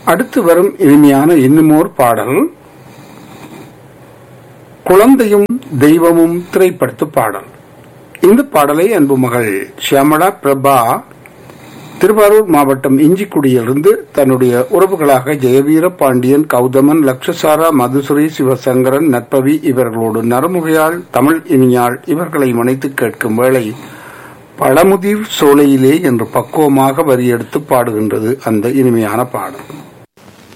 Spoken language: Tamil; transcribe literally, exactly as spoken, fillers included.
அடுத்து வரும் இனிமையான இன்னுமோர் பாடல் குழந்தையும் தெய்வமும் திரைப்படத்து பாடல். இந்த பாடலை அன்பு மகள் ஷியாமளா பிரபா திருவாரூர் மாவட்டம் இஞ்சிக்குடியிலிருந்து தன்னுடைய உறவுகளாக ஜெயவீர பாண்டியன், கௌதமன், லட்சசாரா, மதுசுரி, சிவசங்கரன், நட்பவி இவர்களோடு நரமுகையாள், தமிழ் இனியாள் இவர்களை முனைத்து கேட்கும் வேளை பழமுதிர் சோலையிலே என்று பக்குவமாக வரியெடுத்து பாடுகின்றது அந்த இனிமையான பாடல்.